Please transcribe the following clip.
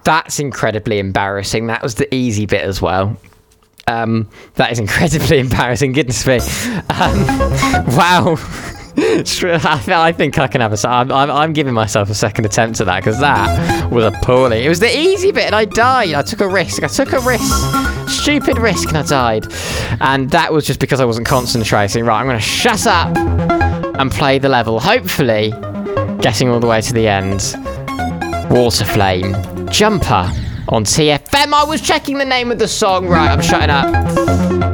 That's incredibly embarrassing. That was the easy bit as well. That is incredibly embarrassing. Goodness me. Wow. I think I can have a... I'm giving myself a second attempt at that, because that was appalling. It was the easy bit, and I died. I took a risk. Stupid risk, and I died. And that was just because I wasn't concentrating. Right, I'm going to shut up and play the level. Hopefully, getting all the way to the end. Water Flame. Jumper on TFM. I was checking the name of the song. Right, I'm shutting up.